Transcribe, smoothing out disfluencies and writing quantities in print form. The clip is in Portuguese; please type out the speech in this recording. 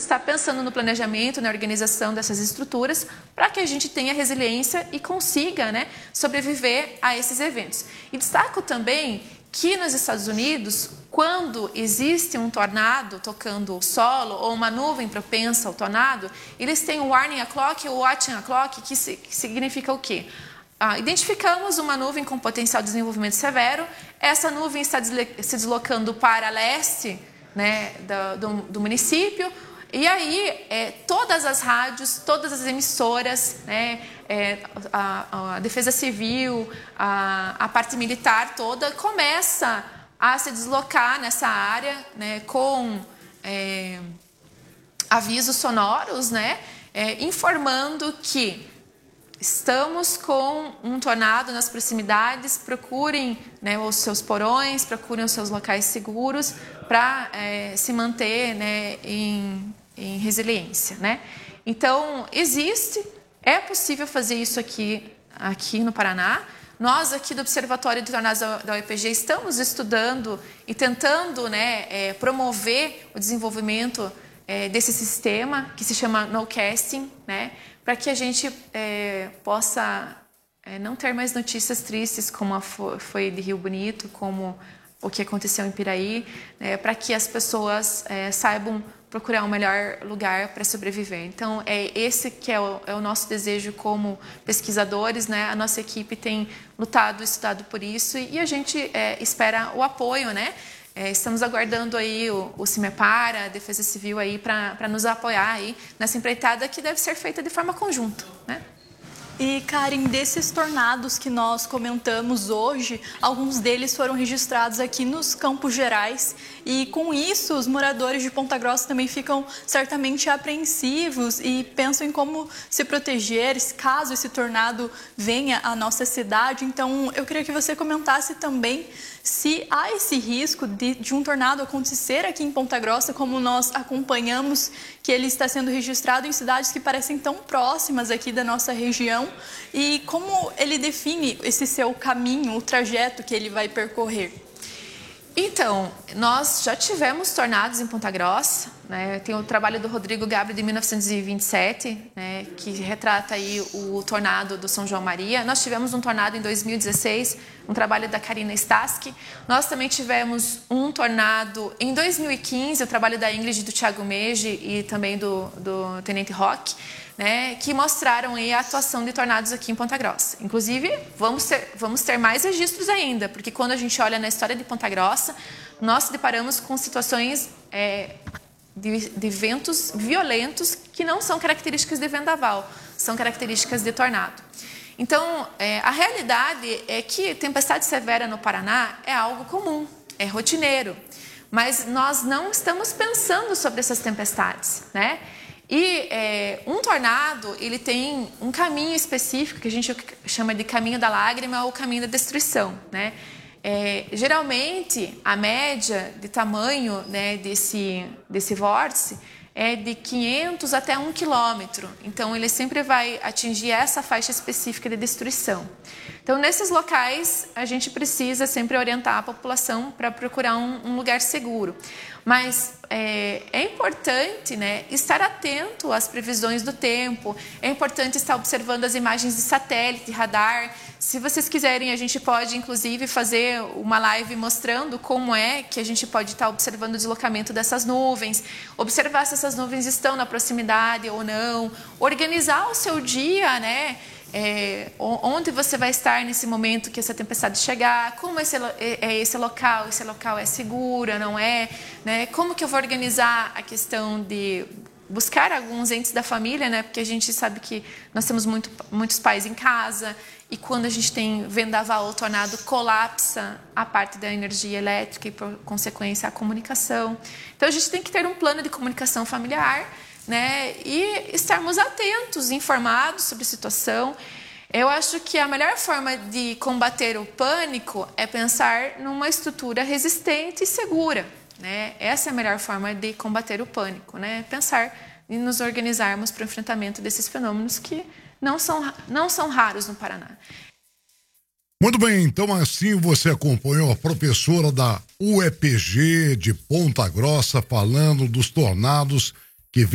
está pensando no planejamento, na organização dessas estruturas, para que a gente tenha resiliência e consiga, né, sobreviver a esses eventos. E destaco também que nos Estados Unidos, quando existe um tornado tocando o solo ou uma nuvem propensa ao tornado, eles têm o warning clock ou watching clock, que significa o quê? Identificamos uma nuvem com potencial de desenvolvimento severo, essa nuvem está se deslocando para leste, né, do município, e aí todas as rádios, todas as emissoras, né, a Defesa Civil, a parte militar toda começa a se deslocar nessa área, né, com avisos sonoros, né, informando que estamos com um tornado nas proximidades, procurem, né, os seus porões, procurem os seus locais seguros para se manter, né, em resiliência, né? Então, é possível fazer isso aqui no Paraná. Nós aqui do Observatório de Tornados da UEPG estamos estudando e tentando, né, promover o desenvolvimento desse sistema que se chama Nowcasting, né, para que a gente possa não ter mais notícias tristes como foi de Rio Bonito, como o que aconteceu em Piraí, né, para que as pessoas saibam procurar um melhor lugar para sobreviver. Então, esse que é o nosso desejo como pesquisadores, né? A nossa equipe tem lutado, estudado por isso e a gente espera o apoio, né? Estamos aguardando aí o CIMEPAR, a Defesa Civil aí para nos apoiar aí nessa empreitada que deve ser feita de forma conjunta, né? E, Karen, desses tornados que nós comentamos hoje, alguns deles foram registrados aqui nos Campos Gerais e, com isso, os moradores de Ponta Grossa também ficam certamente apreensivos e pensam em como se proteger caso esse tornado venha à nossa cidade. Então, eu queria que você comentasse também se há esse risco de um tornado acontecer aqui em Ponta Grossa, como nós acompanhamos que ele está sendo registrado em cidades que parecem tão próximas aqui da nossa região, e como ele define esse seu caminho, o trajeto que ele vai percorrer. Então, nós já tivemos tornados em Ponta Grossa, né? Tem o trabalho do Rodrigo Gabri de 1927, né, que retrata aí o tornado do São João Maria. Nós tivemos um tornado em 2016, um trabalho da Karina Staski. Nós também tivemos um tornado em 2015, o trabalho da Ingrid, do Thiago Meiji e também do Tenente Roque, né, que mostraram aí a atuação de tornados aqui em Ponta Grossa. Inclusive, vamos ter mais registros ainda, porque quando a gente olha na história de Ponta Grossa, nós se deparamos com situações de ventos violentos que não são características de vendaval, são características de tornado. Então, a realidade é que tempestade severa no Paraná é algo comum, é rotineiro, mas nós não estamos pensando sobre essas tempestades, né? E um tornado, ele tem um caminho específico que a gente chama de caminho da lágrima ou caminho da destruição, né? Geralmente, a média de tamanho, né, desse vórtice é de 500 até 1 quilômetro. Então, ele sempre vai atingir essa faixa específica de destruição. Então, nesses locais, a gente precisa sempre orientar a população para procurar um lugar seguro. Mas é importante, né, estar atento às previsões do tempo, é importante estar observando as imagens de satélite, radar. Se vocês quiserem, a gente pode, inclusive, fazer uma live mostrando como é que a gente pode estar observando o deslocamento dessas nuvens, observar se essas nuvens estão na proximidade ou não, organizar o seu dia, né? Onde você vai estar nesse momento que essa tempestade chegar, como esse local é seguro, não é, né? Como que eu vou organizar a questão de buscar alguns entes da família, né? Porque a gente sabe que nós temos muitos pais em casa e quando a gente tem vendaval ou tornado, colapsa a parte da energia elétrica e, por consequência, a comunicação. Então, a gente tem que ter um plano de comunicação familiar, né, e estarmos atentos, informados sobre a situação. Eu acho que a melhor forma de combater o pânico é pensar numa estrutura resistente e segura, né? Essa é a melhor forma de combater o pânico, né? Pensar em nos organizarmos para o enfrentamento desses fenômenos que não são raros no Paraná. Muito bem, então assim você acompanhou a professora da UEPG de Ponta Grossa falando dos tornados